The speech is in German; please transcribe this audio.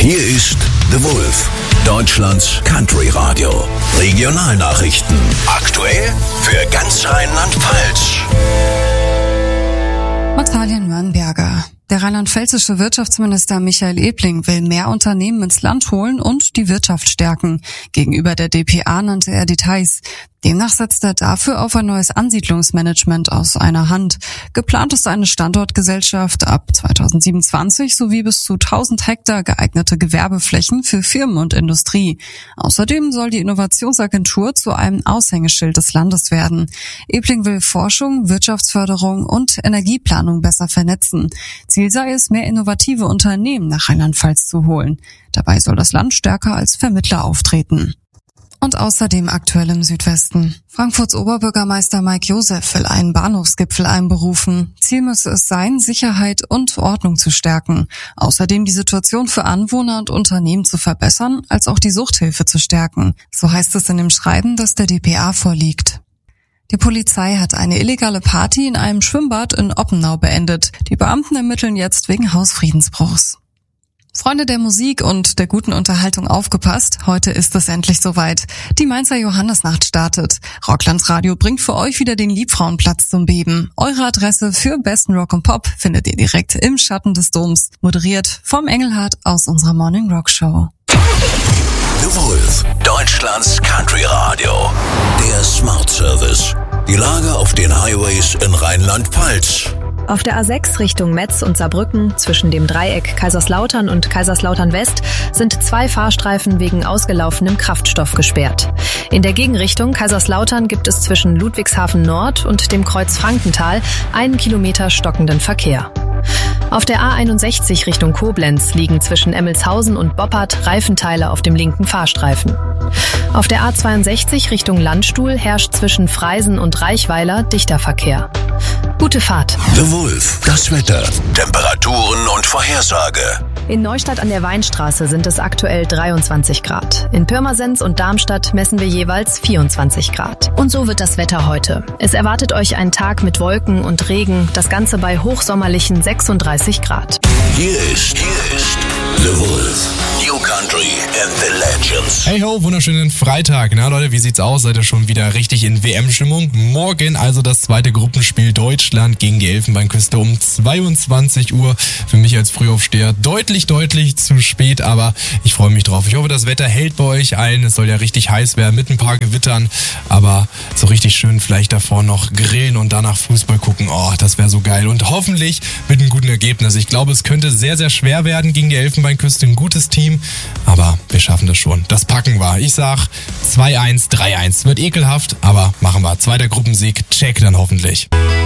Hier ist The Wolf, Deutschlands Country Radio. Regionalnachrichten. Aktuell für ganz Rheinland-Pfalz. Natalia Nürnberger. Der rheinland-pfälzische Wirtschaftsminister Michael Ebling will mehr Unternehmen ins Land holen und die Wirtschaft stärken. Gegenüber der dpa nannte er Details. Demnach setzt er dafür auf ein neues Ansiedlungsmanagement aus einer Hand. Geplant ist eine Standortgesellschaft ab 2027 sowie bis zu 1000 Hektar geeignete Gewerbeflächen für Firmen und Industrie. Außerdem soll die Innovationsagentur zu einem Aushängeschild des Landes werden. Ebling will Forschung, Wirtschaftsförderung und Energieplanung besser vernetzen. Ziel sei es, mehr innovative Unternehmen nach Rheinland-Pfalz zu holen. Dabei soll das Land stärker als Vermittler auftreten. Und außerdem aktuell im Südwesten. Frankfurts Oberbürgermeister Mike Joseph will einen Bahnhofsgipfel einberufen. Ziel müsse es sein, Sicherheit und Ordnung zu stärken. Außerdem die Situation für Anwohner und Unternehmen zu verbessern, als auch die Suchthilfe zu stärken. So heißt es in dem Schreiben, das der dpa vorliegt. Die Polizei hat eine illegale Party in einem Schwimmbad in Oppenau beendet. Die Beamten ermitteln jetzt wegen Hausfriedensbruchs. Freunde der Musik und der guten Unterhaltung aufgepasst, heute ist es endlich soweit. Die Mainzer Johannesnacht startet. Rocklands Radio bringt für euch wieder den Liebfrauenplatz zum Beben. Eure Adresse für besten Rock und Pop findet ihr direkt im Schatten des Doms. Moderiert vom Engelhardt aus unserer Morning Rock Show. The Wolf, Deutschlands Country Radio. Der Smart Service. Die Lage auf den Highways in Rheinland-Pfalz. Auf der A6 Richtung Metz und Saarbrücken zwischen dem Dreieck Kaiserslautern und Kaiserslautern West sind 2 Fahrstreifen wegen ausgelaufenem Kraftstoff gesperrt. In der Gegenrichtung Kaiserslautern gibt es zwischen Ludwigshafen Nord und dem Kreuz Frankenthal 1 Kilometer stockenden Verkehr. Auf der A61 Richtung Koblenz liegen zwischen Emmelshausen und Boppard Reifenteile auf dem linken Fahrstreifen. Auf der A62 Richtung Landstuhl herrscht zwischen Freisen und Reichweiler dichter Verkehr. Gute Fahrt. The Wolf, das Wetter, Temperaturen und Vorhersage. In Neustadt an der Weinstraße sind es aktuell 23 Grad. In Pirmasens und Darmstadt messen wir jeweils 24 Grad. Und so wird das Wetter heute. Es erwartet euch ein Tag mit Wolken und Regen, das Ganze bei hochsommerlichen 36 Grad. Hier ist The Wolf, New Country and the Legends. Hey ho, wunderschönen Freitag. Na Leute, wie sieht's aus? Seid ihr schon wieder richtig in WM-Stimmung? Morgen also das zweite Gruppenspiel Deutschland gegen die Elfenbeinküste um 22 Uhr. Für mich als Frühaufsteher deutlich zu spät, aber ich freue mich drauf. Ich hoffe, das Wetter hält bei euch ein. Es soll ja richtig heiß werden mit ein paar Gewittern, aber so richtig schön vielleicht davor noch grillen und danach Fußball gucken. Oh, das wäre so geil und hoffentlich mit einem guten Ergebnis. Ich glaube, es könnte sehr schwer werden gegen die Elfenbeinküste. Ein gutes Team, aber wir schaffen das schon. Das packen wir. Ich sag 2-1, 3-1. Wird ekelhaft, aber machen wir. Zweiter Gruppensieg, check dann hoffentlich.